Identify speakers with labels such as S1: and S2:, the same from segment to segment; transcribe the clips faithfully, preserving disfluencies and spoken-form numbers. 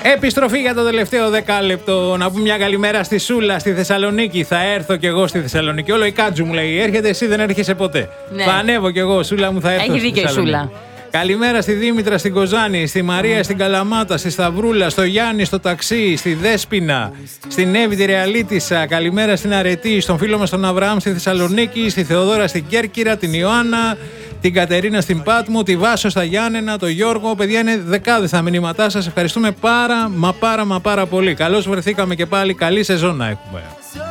S1: Επιστροφή για το τελευταίο δεκάλεπτο. Να πούμε μια καλημέρα στη Σούλα στη Θεσσαλονίκη. Θα έρθω κι εγώ στη Θεσσαλονίκη. Όλο η Κάτζου μου λέει: έρχεται, εσύ δεν έρχεσαι ποτέ. Ναι. Θα ανέβω κι εγώ, Σούλα μου, θα έρθω.
S2: Έχει δίκιο η Σούλα.
S1: Καλημέρα στη Δήμητρα στην Κοζάνη, στη Μαρία mm. στην Καλαμάτα, στη Σταυρούλα, στο Γιάννη στο ταξί, στη Δέσποινα, στην Εύη τη Ρεαλίτισσα. Καλημέρα στην Αρετή, στον φίλο μας τον Αβραάμ στη Θεσσαλονίκη, στη Θεοδόρα στην Κέρκυρα, την Ιωάννα, την Κατερίνα στην Πάτμο, τη Βάσο στα Γιάννενα, τον Γιώργο. Παιδιά, είναι δεκάδες τα μηνύματά σας. Ευχαριστούμε πάρα μα πάρα μα πάρα πολύ. Καλώς βρεθήκαμε και πάλι. Καλή σεζόν να έχουμε.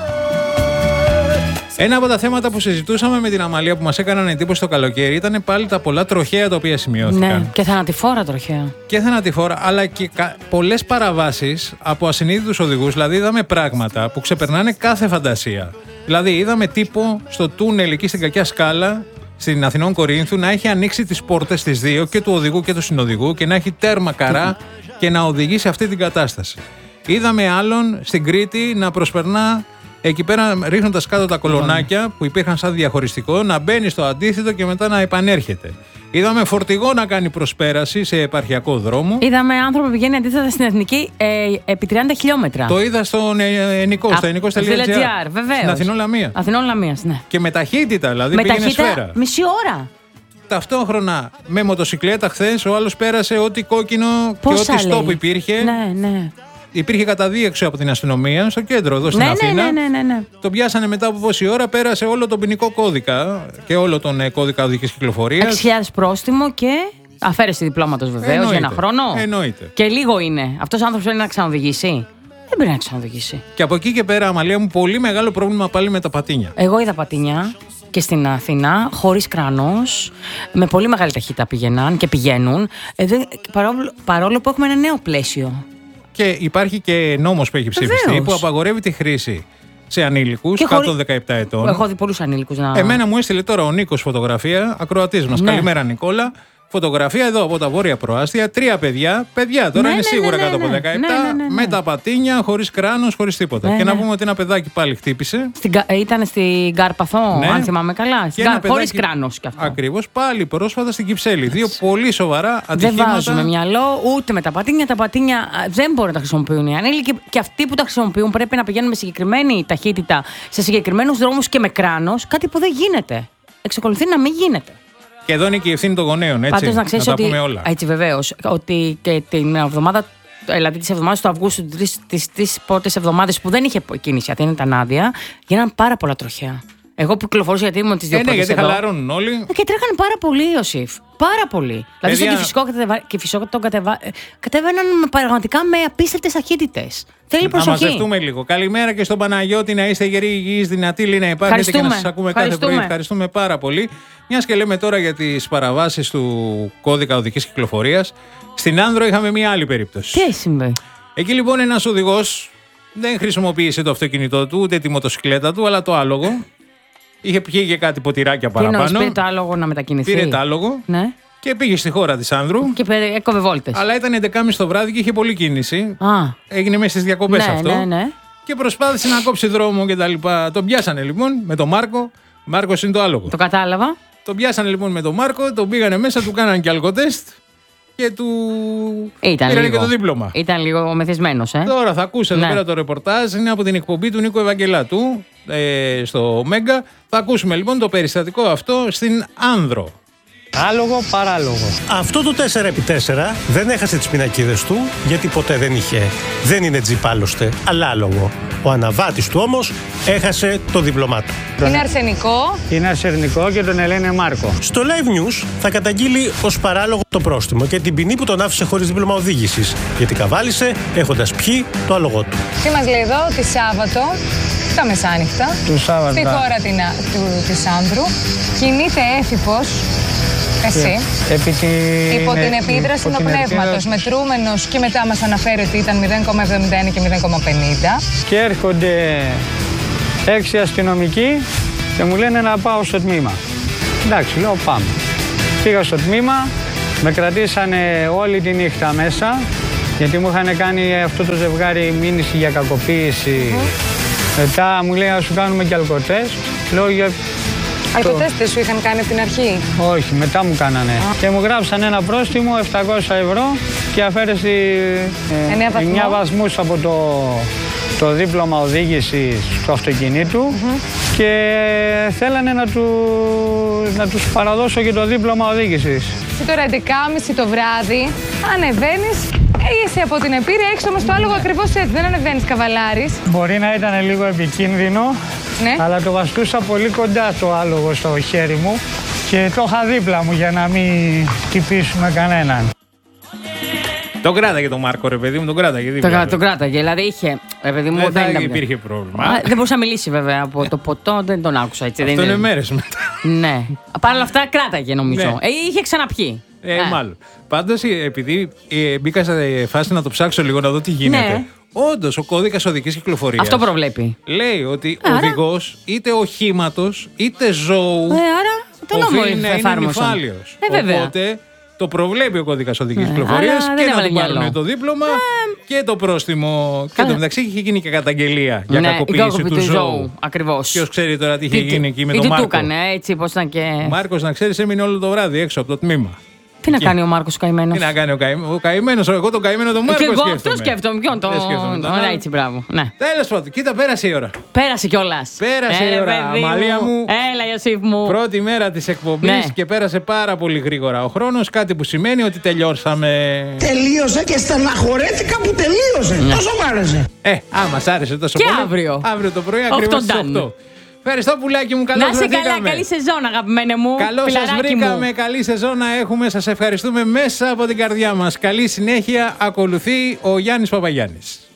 S1: Ένα από τα θέματα που συζητούσαμε με την Αμαλία που μας έκαναν εντύπωση το καλοκαίρι ήταν πάλι τα πολλά τροχαία τα οποία σημειώθηκαν.
S2: Ναι, και θανατηφόρα τροχαία.
S1: Και θανατηφόρα, αλλά και κα... πολλές παραβάσεις από ασυνείδητους οδηγούς. Δηλαδή, είδαμε πράγματα που ξεπερνάνε κάθε φαντασία. Δηλαδή, είδαμε τύπο στο τούνελ εκεί στην Κακιά Σκάλα, στην Αθηνών Κορίνθου, να έχει ανοίξει τις πόρτες τις δύο, και του οδηγού και του συνοδηγού, και να έχει τέρμα καρά και να οδηγεί σε αυτή την κατάσταση. Είδαμε άλλον στην Κρήτη να προσπερνά. Εκεί πέρα ρίχνοντας κάτω τα κολονάκια που υπήρχαν σαν διαχωριστικό, να μπαίνει στο αντίθετο και μετά να επανέρχεται. Είδαμε φορτηγό να κάνει προσπέραση σε επαρχιακό δρόμο.
S2: Είδαμε άνθρωπο που πηγαίνει αντίθετα στην Εθνική ε, επί τριάντα χιλιόμετρα.
S1: Το είδα στον Ενικό, στο ενικό τελεία τζι άρ.
S2: Βεβαίως.
S1: Στην Αθηνών Λαμία.
S2: Αθηνών Λαμίας, ναι.
S1: Και με ταχύτητα, δηλαδή
S2: με
S1: πήγαινε
S2: ταχύτητα,
S1: σφαίρα.
S2: Μισή ώρα.
S1: Ταυτόχρονα με μοτοσυκλέτα χθες, ο άλλος πέρασε ό,τι κόκκινο
S2: Πόσα
S1: και ό,τι
S2: λέει.
S1: στόπ υπήρχε.
S2: Ναι, ναι.
S1: Υπήρχε καταδίωξη από την αστυνομία στο κέντρο εδώ στην
S2: ναι,
S1: Αθήνα.
S2: Ναι, ναι, ναι, ναι.
S1: Τον πιάσανε μετά από πόση ώρα, πέρασε όλο τον ποινικό κώδικα και όλο τον ε, κώδικα οδικής κυκλοφορίας.
S2: έξι χιλιάδες πρόστιμο και αφαίρεση διπλώματος βεβαίως για ένα χρόνο.
S1: Εννοείται.
S2: Και λίγο είναι. Αυτός ο άνθρωπος θέλει να ξανοδηγήσει. Δεν πρέπει να ξανοδηγήσει.
S1: Και από εκεί και πέρα, Αμαλία μου, πολύ μεγάλο πρόβλημα πάλι με τα πατίνια.
S2: Εγώ είδα πατίνια και στην Αθήνα, χωρίς κράνος, με πολύ μεγάλη ταχύτητα πήγαιναν και πηγαίνουν, ε, δε, παρόλο, παρόλο που έχουμε ένα νέο πλαίσιο.
S1: Και υπάρχει και νόμος που έχει ψηφιστεί. Βεβαίως. Που απαγορεύει τη χρήση σε ανήλικους κάτω των χωρί... δεκαεπτά ετών.
S2: Έχω δει πολλούς ανήλικους να.
S1: Εμένα μου έστειλε τώρα ο Νίκος φωτογραφία, ακροατής μας. Ναι. Καλημέρα, Νικόλα. Φωτογραφία εδώ από τα βόρεια προάστια. Τρία παιδιά. Παιδιά τώρα
S2: ναι,
S1: είναι
S2: ναι,
S1: σίγουρα
S2: ναι, ναι,
S1: κάτω από δεκαεπτά. Ναι, ναι, ναι, ναι. Με τα πατίνια, χωρίς κράνος, χωρίς τίποτα.
S2: Ναι,
S1: και
S2: ναι.
S1: να πούμε ότι ένα παιδάκι πάλι χτύπησε.
S2: Στην, ήταν στην Κάρπαθο, ναι. αν θυμάμαι καλά. Γκάρ, χωρίς κράνος κι αυτό.
S1: Ακριβώς, πάλι πρόσφατα στην Κυψέλη. Δύο πολύ σοβαρά ατυχήματα.
S2: Δεν βάζουμε μυαλό ούτε με τα πατίνια. Τα πατίνια δεν μπορούν να τα χρησιμοποιούν οι ανήλικοι. Και αυτοί που τα χρησιμοποιούν πρέπει να πηγαίνουν με συγκεκριμένη ταχύτητα σε συγκεκριμένους δρόμους και με κράνος. Κάτι που δεν γίνεται. Εξακολουθεί να μην γίνεται.
S1: Και εδώ είναι και η ευθύνη των γονέων, έτσι.
S2: Πάντως να ξέρεις
S1: να τα
S2: ότι,
S1: πούμε όλα.
S2: Έτσι βεβαίως, ότι και την εβδομάδα, δηλαδή τις εβδομάδες του Αυγούστου, τις τρεις πρώτες εβδομάδες που δεν είχε κίνηση, Αθήνα ήταν άδεια, γίνανε πάρα πολλά τροχαία. Εγώ που κυκλοφορούσα γιατί ήμουν τις δύο
S1: ε,
S2: πρώτες
S1: ναι, γιατί
S2: εδώ.
S1: χαλαρώνουν όλοι.
S2: Και τρέχανε πάρα πολύ, Ιωσήφ. Πάρα πολύ. Δηλαδή στο
S1: Παιδιά...
S2: Κηφισικό, κατεβα... Κηφισικό τον κατεβα... κατέβαιναν πραγματικά με απίστευτες ταχύτητες. Θέλει προσοχή.
S1: Να μαζευτούμε λίγο. Καλημέρα και στον Παναγιώτη, να είστε γεροί, υγιείς, δυνατοί, να υπάρχετε και να σας ακούμε κάθε πρωί. Ευχαριστούμε πάρα πολύ. Μιας και λέμε τώρα για τις παραβάσεις του κώδικα οδικής κυκλοφορίας, στην Άνδρο είχαμε μια άλλη περίπτωση.
S2: Τι συμβαίνει?
S1: Εκεί λοιπόν ένας οδηγός δεν χρησιμοποίησε το αυτοκίνητό του, ούτε τη μοτοσυκλέτα του, αλλά το άλογο. Είχε πιει και κάτι ποτηράκια παραπάνω.
S2: Τι πήρε το άλογο να μετακινηθεί.
S1: Πήρε το άλογο.
S2: Ναι.
S1: Και πήγε στη χώρα της Άνδρου.
S2: Και έκοβε βόλτες.
S1: Αλλά ήταν έντεκα και μισή το βράδυ και είχε πολλή κίνηση.
S2: Α.
S1: Έγινε μέσα στις διακοπές
S2: ναι,
S1: αυτό.
S2: Ναι, ναι.
S1: Και προσπάθησε να κόψει δρόμο και τα λοιπά. Τον πιάσανε λοιπόν με τον Μάρκο. Μάρκος είναι το άλογο.
S2: Το κατάλαβα.
S1: Τον πιάσανε λοιπόν με τον Μάρκο, τον πήγανε μέσα, του κάνανε και αλκοτέστ και του πήρανε και το δίπλωμα.
S2: Ήταν λίγο μεθυσμένος, ε.
S1: Τώρα θα ακούσετε
S2: ναι.
S1: εδώ πέρα το ρεπορτάζ. Είναι από την εκπομπή του Νίκο Ευαγγελάτου ε, στο Μέγκα. Θα ακούσουμε λοιπόν το περιστατικό αυτό στην Άνδρο.
S3: Άλογο, παράλογο.
S4: Αυτό το τέσσερα επί τέσσερα δεν έχασε τις πινακίδες του, γιατί ποτέ δεν είχε. Δεν είναι τζιπ άλλωστε, αλλά άλογο. Ο αναβάτης του όμως έχασε το δίπλωμά του.
S5: Είναι αρσενικό.
S3: Είναι αρσενικό και τον λένε Μάρκο.
S4: Στο Live News θα καταγγείλει ως παράλογο το πρόστιμο και την ποινή που τον άφησε χωρίς δίπλωμα οδήγησης, γιατί καβάλισε έχοντας πιει το άλογό του.
S5: Τι μας λέει εδώ ότι Σάββατο, τα μεσάνυχτα, στη χώρα την, του, της Άνδρου, κινείται έφηβος. Εσύ.
S3: Επί την...
S5: Υπό την επίδραση του πνεύματος, μετρούμενος, και μετά μας αναφέρει ότι ήταν μηδέν κόμμα εβδομήντα ένα και μηδέν κόμμα πενήντα.
S3: Και έρχονται έξι αστυνομικοί και μου λένε να πάω στο τμήμα. Εντάξει, λέω πάμε. Πήγα στο τμήμα, με κρατήσανε όλη τη νύχτα μέσα, γιατί μου είχαν κάνει αυτό το ζευγάρι μήνυση για κακοποίηση. Mm. Μετά μου λέει να σου κάνουμε και αλκοτές. Λέω για...
S5: Αλκοτέστ σου είχαν κάνει από την αρχή?
S3: Όχι, μετά μου κάνανε. Α. Και μου γράψαν ένα πρόστιμο επτακόσια ευρώ και αφαίρεση ε, εννιά βαθμούς από το, το δίπλωμα οδήγησης του αυτοκινήτου mm-hmm. και θέλανε να, του, να τους παραδώσω και το δίπλωμα οδήγησης.
S5: Εσύ τώρα έντεκα και μισή το βράδυ ανεβαίνεις, είσαι από την Επίρρεια, έχεις όμως το άλογο ακριβώς έτσι, δεν ανεβαίνεις καβαλάρης.
S3: Μπορεί να ήταν λίγο επικίνδυνο, ναι. αλλά το βαστούσα πολύ κοντά το άλογο στο χέρι μου και το είχα δίπλα μου για να μην χτυπήσουμε κανέναν.
S1: Τον κράταγε τον Μάρκο, ρε παιδί μου, τον κράταγε δίπλα.
S2: Το, τον κράταγε, δηλαδή είχε. Ρε παιδί μου,
S1: δεν,
S2: δεν
S1: δεν υπήρχε πρόβλημα.
S2: Α, δεν μπορούσα να μιλήσει βέβαια από το ποτό, δεν τον άκουσα έτσι.
S1: Αυτό
S2: δεν
S1: είναι μέρες μετά.
S2: Ναι. Παρ' όλα αυτά κράταγε νομίζω.
S1: Ναι.
S2: Ε, είχε ξαναπιεί.
S1: Ε, ε. Μάλλον. Πάντως, επειδή ε, μπήκα σε φάση να το ψάξω λίγο να δω τι γίνεται.
S2: Ναι.
S1: Όντως, ο κώδικας οδικής κυκλοφορίας.
S2: Αυτό προβλέπει.
S1: Λέει ότι
S2: άρα...
S1: ο οδηγός είτε οχήματος είτε ζώου.
S2: Ε, άρα το νόμο
S1: οφείλει να είναι νηφάλιος.
S2: Ε, βέβαια.
S1: Οπότε το προβλέπει ο κώδικας οδικής ναι, κυκλοφορίας και να του πάρουν το δίπλωμα ε, και το πρόστιμο. Και το μεταξύ είχε γίνει και καταγγελία για ναι, κακοποίηση του ζώου. ζώου.
S2: Ακριβώς.
S1: Ποιος ξέρει τώρα τι είχε
S2: τι,
S1: γίνει εκεί με
S2: τι
S1: τον Μάρκο.
S2: Τι του έκανε, έτσι πώς ήταν και.
S1: Ο Μάρκος, να ξέρεις, έμεινε όλο το βράδυ έξω από το τμήμα.
S2: Τι να κάνει ο Μάρκος ο καημένος.
S1: Τι να κάνει ο, καη... ο καημένος, εγώ τον καημένο τον Μάρκο.
S2: Και εγώ
S1: σκέφτομαι.
S2: αυτό σκέφτομαι. Ποιον τον. Ωραία, έτσι, μπράβο. Ναι.
S1: Τέλος πάντων, κοίτα, πέρασε η ώρα.
S2: Πέρασε κιόλας.
S1: Πέρασε η ώρα. Αμαλία μου.
S2: Έλα, Ιωσήφ μου.
S1: Πρώτη μέρα της εκπομπής ναι. και πέρασε πάρα πολύ γρήγορα ο χρόνος. Κάτι που σημαίνει ότι τελειώσαμε.
S6: Τελείωσε και στεναχωρέθηκα που τελείωσε. Ναι. Τόσο μ' άρεσε.
S1: Ε, άμα σ' άρεσε τόσο
S2: και
S1: πολύ.
S2: Και αύριο.
S1: Αύριο το πρωί ακριβώς στις οκτώ. Ευχαριστώ πουλάκι μου, καλώς βρεθήκαμε.
S2: Να είσαι καλά, καλή σεζόν αγαπημένε μου.
S1: Καλώς σας βρήκαμε, μου. Καλή σεζόν να έχουμε. Σας ευχαριστούμε μέσα από την καρδιά μας. Καλή συνέχεια, ακολουθεί ο Γιάννης Παπαγιάννης.